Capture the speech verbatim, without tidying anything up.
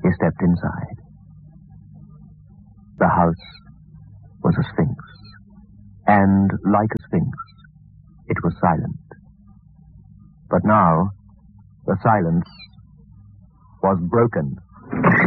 He stepped inside. The house was a sphinx, and like a sphinx, it was silent. But now, the silence was broken.